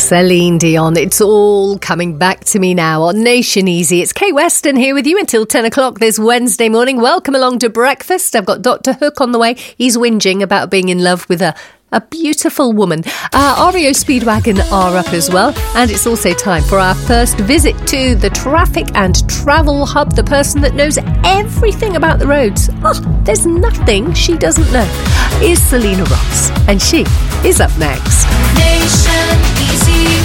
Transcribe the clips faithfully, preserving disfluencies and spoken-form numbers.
Celine Dion. It's all coming back to me now on Nation Easy. It's Kate Weston here with you until ten o'clock this Wednesday morning. Welcome along to breakfast. I've got Doctor Hook on the way. He's whinging about being in love with a A beautiful woman. Uh, R E O Speedwagon are up as well. And it's also time for our first visit to the traffic and travel hub, the person that knows everything about the roads. Oh, there's nothing she doesn't know. Is Selena Ross. And she is up next. Nation Easy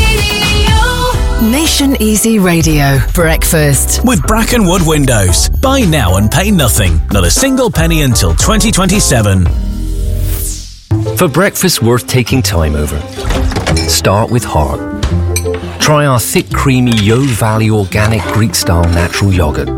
Radio. Nation Easy Radio. Breakfast. With Brackenwood Windows. Buy now and pay nothing. Not a single penny until twenty twenty-seven. For breakfast worth taking time over, start with heart. Try our thick, creamy Yo Valley organic Greek-style natural yogurt.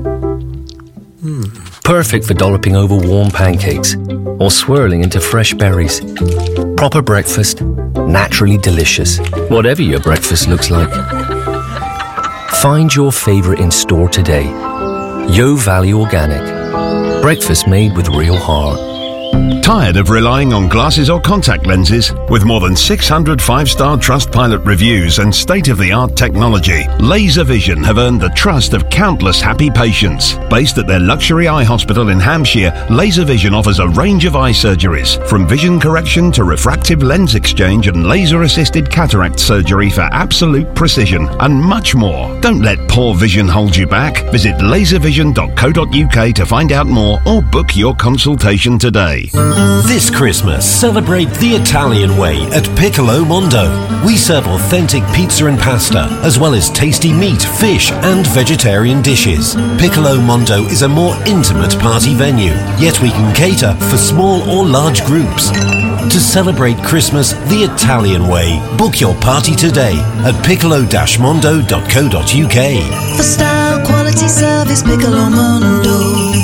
Mm. Perfect for dolloping over warm pancakes or swirling into fresh berries. Proper breakfast, naturally delicious, whatever your breakfast looks like. Find your favourite in store today. Yo Valley Organic. Breakfast made with real heart. Tired of relying on glasses or contact lenses? With more than six hundred five-star Trustpilot reviews and state-of-the-art technology, Laser Vision have earned the trust of countless happy patients. Based at their luxury eye hospital in Hampshire, Laser Vision offers a range of eye surgeries, from vision correction to refractive lens exchange and laser-assisted cataract surgery for absolute precision, and much more. Don't let poor vision hold you back. Visit laser vision dot co dot uk to find out more or book your consultation today. This Christmas, celebrate the Italian way at Piccolo Mondo. We serve authentic pizza and pasta, as well as tasty meat, fish, and vegetarian dishes. Piccolo Mondo is a more intimate party venue, yet we can cater for small or large groups. To celebrate Christmas the Italian way, book your party today at piccolo dash mondo dot co dot uk. For style, quality, service, Piccolo Mondo.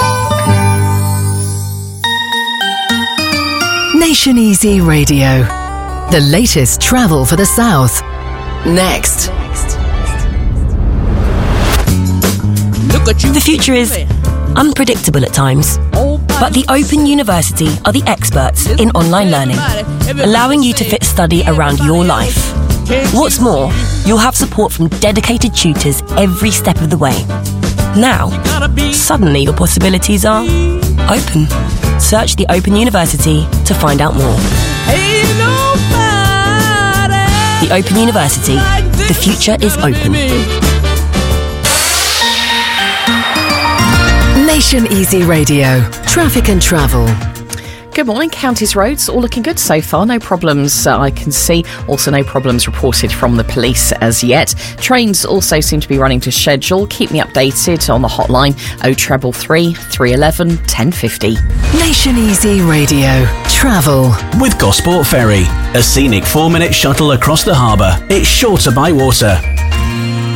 Nation Easy Radio. The latest travel for the South. Next. The future is unpredictable at times, but the Open University are the experts in online learning, allowing you to fit study around your life. What's more, you'll have support from dedicated tutors every step of the way. Now, suddenly your possibilities are open. Search the Open University to find out more. The Open University. The future is open. Nation Easy Radio. Traffic and travel. Good morning. Counties roads all looking good so far. No problems uh, I can see. Also no problems reported from the police as yet. Trains also seem to be running to schedule. Keep me updated on the hotline oh treble three, three eleven, ten fifty. Nation Easy Radio. Travel. With Gosport Ferry, a scenic four-minute shuttle across the harbour. It's shorter by water.